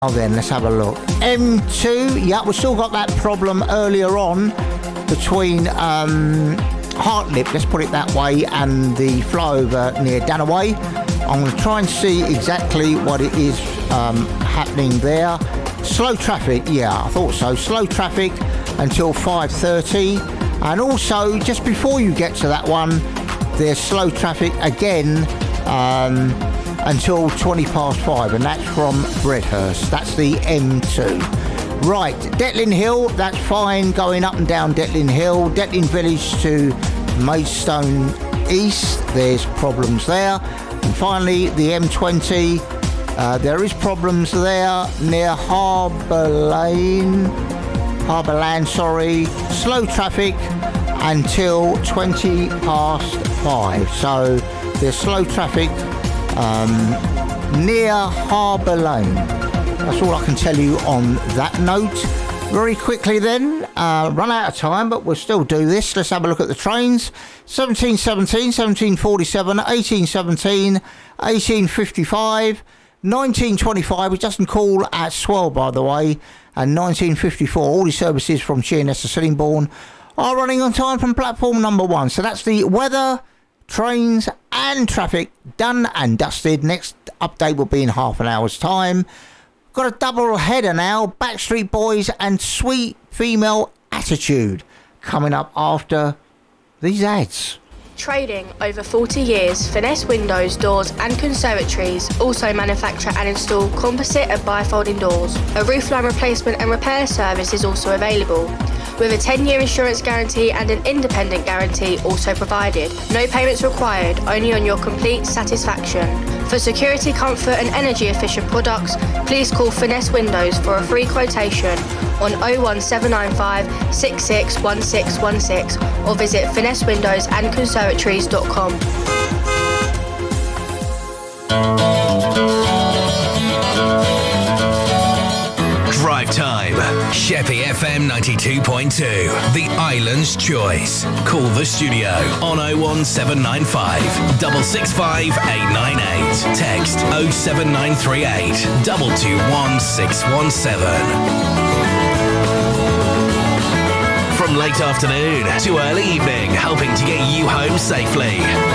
Then let's have a look. M2, yeah, we've still got that problem earlier on between Hartlip, let's put it that way, and the flyover near Danaway. I'm going to try and see exactly what it is happening there. Slow traffic, yeah, I thought so. Slow traffic until 5:30, and also just before you get to that one, there's slow traffic again until 5:20, and that's from Bredhurst. That's the M2. Right, Detlin Hill, that's fine, going up and down Detlin Hill. Detlin Village to Maidstone East, there's problems there. And finally, the M20, there is problems there near Harbourland, slow traffic until 5:20. So there's slow traffic near Harbour Lane. That's all I can tell you on that note. Very quickly then, run out of time, but we'll still do this. Let's have a look at the trains. 1717, 1747, 1817, 1855, 1925, which doesn't call at Swell, by the way, and 1954. All these services from Sheerness to Sittingbourne are running on time from platform number 1. So that's the weather, trains and traffic done and dusted. Next update will be in half an hour's time. Got a double header now. Backstreet Boys and Sweet Female Attitude coming up after these ads. Trading over 40 years, Finesse Windows, Doors and Conservatories also manufacture and install composite and bifolding doors. A roofline replacement and repair service is also available, with a 10-year insurance guarantee and an independent guarantee also provided. No payments required, only on your complete satisfaction. For security, comfort and energy efficient products, please call Finesse Windows for a free quotation on 01795 661616 or visit finessewindowsandconservatories.com. Drive time. Sheppey FM 92.2. The Island's Choice. Call the studio on 01795 665 898. Text 07938 221 617. From late afternoon to early evening, helping to get you home safely.